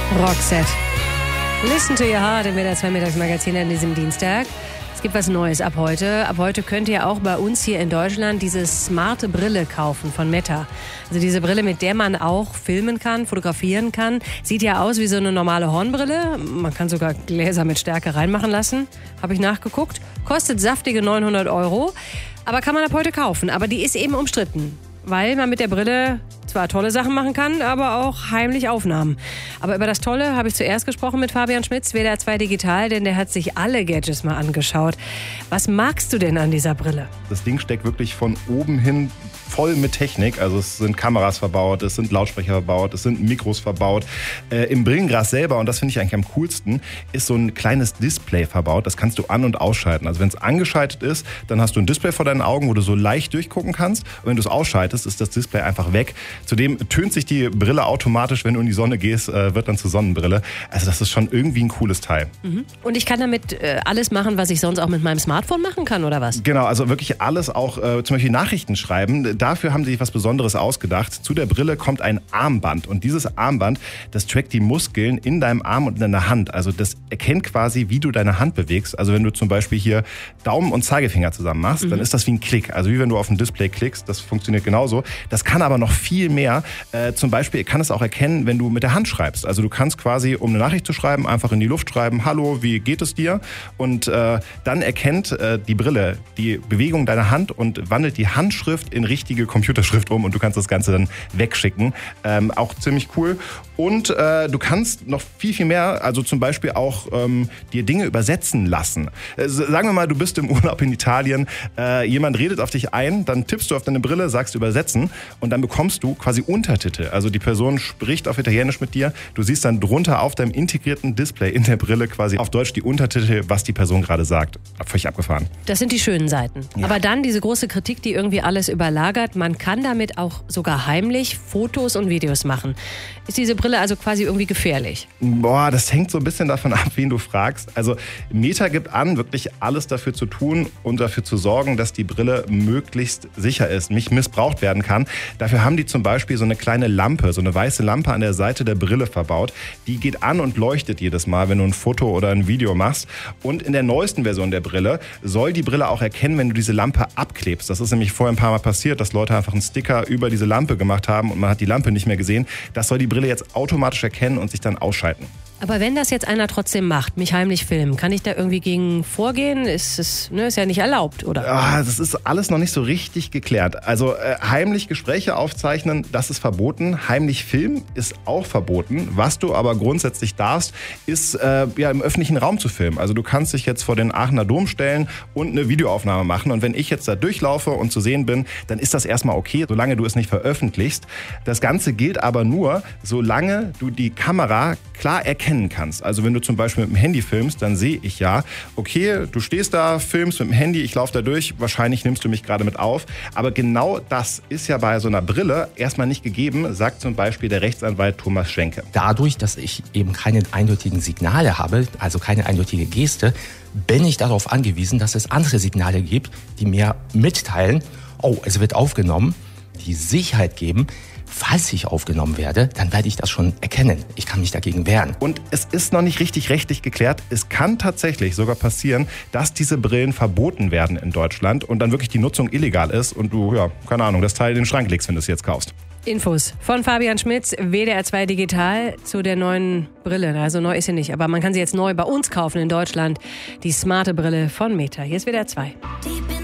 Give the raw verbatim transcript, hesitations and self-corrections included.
Roxette. Listen to your heart im W D R zwei Mittagsmagazin an diesem Dienstag. Es gibt was Neues ab heute. Ab heute könnt ihr auch bei uns hier in Deutschland diese smarte Brille kaufen von Meta. Also diese Brille, mit der man auch filmen kann, fotografieren kann. Sieht ja aus wie so eine normale Hornbrille. Man kann sogar Gläser mit Stärke reinmachen lassen. Habe ich nachgeguckt. Kostet saftige neunhundert Euro. Aber kann man ab heute kaufen. Aber die ist eben umstritten. Weil man mit der Brille zwar tolle Sachen machen kann, aber auch heimlich Aufnahmen. Aber über das Tolle habe ich zuerst gesprochen mit Fabian Schmitz, W D R zwei Digital, denn der hat sich alle Gadgets mal angeschaut. Was magst du denn an dieser Brille? Das Ding steckt wirklich von oben hin voll mit Technik. Also es sind Kameras verbaut, es sind Lautsprecher verbaut, es sind Mikros verbaut. Äh, Im Brillenglas selber, und das finde ich eigentlich am coolsten, ist so ein kleines Display verbaut. Das kannst du an- und ausschalten. Also wenn es angeschaltet ist, dann hast du ein Display vor deinen Augen, wo du so leicht durchgucken kannst. Und wenn du es ausschaltest, ist das Display einfach weg. Zudem tönt sich die Brille automatisch, wenn du in die Sonne gehst, äh, wird dann zur Sonnenbrille. Also das ist schon irgendwie ein cooles Teil. Mhm. Und ich kann damit äh, alles machen, was ich sonst auch mit meinem Smartphone machen kann, oder was? Genau, also wirklich alles, auch äh, zum Beispiel Nachrichten schreiben. Dafür haben sie sich was Besonderes ausgedacht. Zu der Brille kommt ein Armband. Und dieses Armband, das trackt die Muskeln in deinem Arm und in deiner Hand. Also das erkennt quasi, wie du deine Hand bewegst. Also wenn du zum Beispiel hier Daumen und Zeigefinger zusammen machst, mhm. dann ist das wie ein Klick. Also wie wenn du auf ein Display klickst. Das funktioniert genauso. Das kann aber noch viel mehr. Äh, zum Beispiel kann es auch erkennen, wenn du mit der Hand schreibst. Also du kannst quasi, um eine Nachricht zu schreiben, einfach in die Luft schreiben, hallo, wie geht es dir? Und äh, dann erkennt äh, die Brille die Bewegung deiner Hand und wandelt die Handschrift in richtige Computerschrift um und du kannst das Ganze dann wegschicken. Ähm, auch ziemlich cool. Und äh, du kannst noch viel, viel mehr, also zum Beispiel auch ähm, dir Dinge übersetzen lassen. Äh, sagen wir mal, du bist im Urlaub in Italien, äh, jemand redet auf dich ein, dann tippst du auf deine Brille, sagst übersetzen und dann bekommst du quasi Untertitel. Also die Person spricht auf Italienisch mit dir, du siehst dann drunter auf deinem integrierten Display in der Brille quasi auf Deutsch die Untertitel, was die Person gerade sagt. Völlig abgefahren. Das sind die schönen Seiten. Ja. Aber dann diese große Kritik, die irgendwie alles überlagert, man kann damit auch sogar heimlich Fotos und Videos machen. Ist diese Brille also quasi irgendwie gefährlich? Boah, das hängt so ein bisschen davon ab, wen du fragst. Also Meta gibt an, wirklich alles dafür zu tun und dafür zu sorgen, dass die Brille möglichst sicher ist, nicht missbraucht werden kann. Dafür haben die zum Beispiel so eine kleine Lampe, so eine weiße Lampe an der Seite der Brille verbaut. Die geht an und leuchtet jedes Mal, wenn du ein Foto oder ein Video machst. Und in der neuesten Version der Brille soll die Brille auch erkennen, wenn du diese Lampe abklebst. Das ist nämlich vorher ein paar Mal passiert, dass Leute einfach einen Sticker über diese Lampe gemacht haben und man hat die Lampe nicht mehr gesehen. Das soll die Brille jetzt automatisch erkennen und sich dann ausschalten. Aber wenn das jetzt einer trotzdem macht, mich heimlich filmen, kann ich da irgendwie gegen vorgehen? Ist es, ne, ist ja nicht erlaubt, oder? Ah, das ist alles noch nicht so richtig geklärt. Also äh, heimlich Gespräche aufzeichnen, das ist verboten. Heimlich filmen ist auch verboten. Was du aber grundsätzlich darfst, ist äh, ja im öffentlichen Raum zu filmen. Also du kannst dich jetzt vor den Aachener Dom stellen und eine Videoaufnahme machen. Und wenn ich jetzt da durchlaufe und zu sehen bin, dann ist das erstmal okay, solange du es nicht veröffentlichst. Das Ganze gilt aber nur, solange du die Kamera klar erkennst. Kannst. Also wenn du zum Beispiel mit dem Handy filmst, dann sehe ich ja, okay, du stehst da, filmst mit dem Handy, ich laufe da durch, wahrscheinlich nimmst du mich gerade mit auf. Aber genau das ist ja bei so einer Brille erstmal nicht gegeben, sagt zum Beispiel der Rechtsanwalt Thomas Schwenke. Dadurch, dass ich eben keine eindeutigen Signale habe, also keine eindeutige Geste, bin ich darauf angewiesen, dass es andere Signale gibt, die mir mitteilen, oh, es wird aufgenommen, die Sicherheit geben, falls ich aufgenommen werde, dann werde ich das schon erkennen. Ich kann mich dagegen wehren. Und es ist noch nicht richtig rechtlich geklärt. Es kann tatsächlich sogar passieren, dass diese Brillen verboten werden in Deutschland und dann wirklich die Nutzung illegal ist und du, ja, keine Ahnung, das Teil in den Schrank legst, wenn du es jetzt kaufst. Infos von Fabian Schmitz, W D R zwei Digital, zu der neuen Brille. Also neu ist sie nicht, aber man kann sie jetzt neu bei uns kaufen in Deutschland. Die smarte Brille von Meta. Hier ist W D R zwei.